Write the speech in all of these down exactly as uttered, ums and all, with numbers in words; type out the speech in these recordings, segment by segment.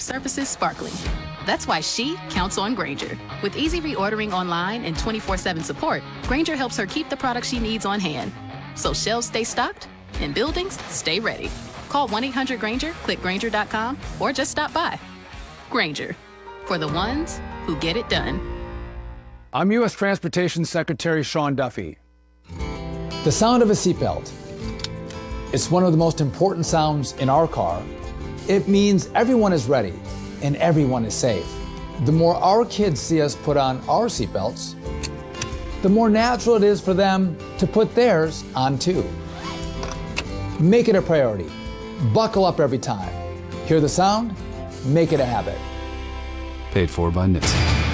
surfaces sparkling. That's why she counts on Grainger. With easy reordering online and twenty-four seven support, Grainger helps her keep the products she needs on hand. So shelves stay stocked and buildings stay ready. Call one eight hundred Grainger, click Grainger dot com, or just stop by. Grainger, for the ones who get it done. I'm U S Transportation Secretary Sean Duffy. The sound of a seatbelt. It's one of the most important sounds in our car. It means everyone is ready and everyone is safe. The more our kids see us put on our seatbelts, the more natural it is for them to put theirs on too. Make it a priority. Buckle up every time. Hear the sound? Make it a habit. Paid for by N H T S A.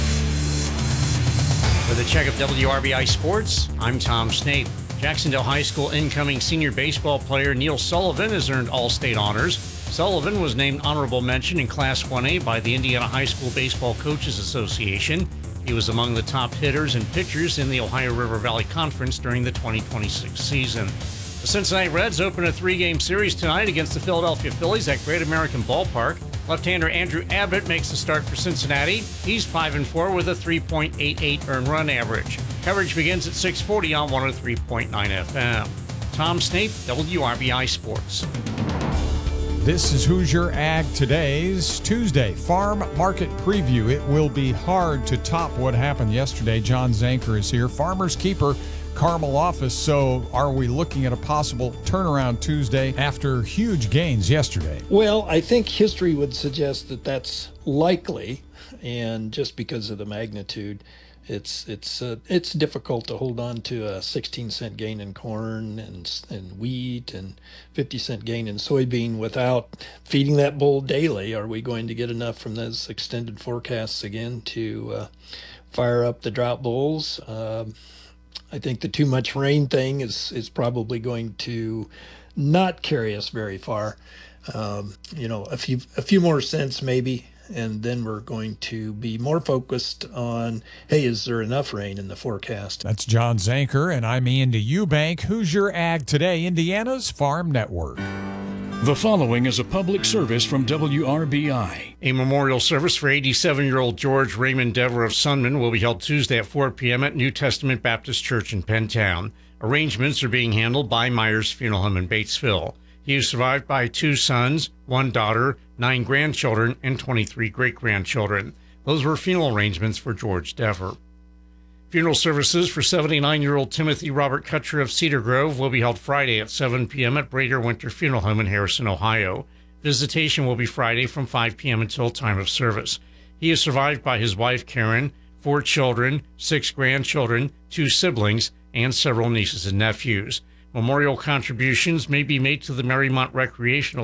With a check of W R B I Sports, I'm Tom Snape. Jacksonville High School incoming senior baseball player Neil Sullivan has earned All-State honors. Sullivan was named honorable mention in Class one A by the Indiana High School Baseball Coaches Association. He was among the top hitters and pitchers in the Ohio River Valley Conference during the twenty twenty-six season. The Cincinnati Reds open a three-game series tonight against the Philadelphia Phillies at Great American Ballpark. Left-hander Andrew Abbott makes the start for Cincinnati. He's five and four with a three point eight eight earned run average. Coverage begins at six forty on one oh three point nine F M. Tom Snape, W R B I Sports. This is Hoosier Ag Today's Tuesday Farm Market Preview. It will be hard to top what happened yesterday. John Zanker is here, Farmer's Keeper, Carmel office. So are we looking at a possible turnaround Tuesday after huge gains yesterday? Well, I think history would suggest that that's likely, and just because of the magnitude, it's it's uh, it's difficult to hold on to a sixteen cent gain in corn and and wheat and fifty cent gain in soybean without feeding that bull daily. Are we going to get enough from those extended forecasts again to uh, fire up the drought bulls? Um, I think the too much rain thing is is probably going to not carry us very far. Um, you know, a few a few more cents maybe, and then we're going to be more focused on, hey, is there enough rain in the forecast? That's John Zanker, and I'm Ian Eubank. Hoosier Ag Today, Indiana's Farm Network. The following is a public service from W R B I. A memorial service for eighty-seven-year-old George Raymond Dever of Sunman will be held Tuesday at four p.m. at New Testament Baptist Church in Pentown. Arrangements are being handled by Myers Funeral Home in Batesville. He is survived by two sons, one daughter, nine grandchildren, and twenty-three great-grandchildren. Those were funeral arrangements for George Dever. Funeral services for seventy-nine-year-old Timothy Robert Kutcher of Cedar Grove will be held Friday at seven p.m. at Brader Winter Funeral Home in Harrison, Ohio. Visitation will be Friday from five p.m. until time of service. He is survived by his wife, Karen, four children, six grandchildren, two siblings, and several nieces and nephews. Memorial contributions may be made to the Marymount Recreational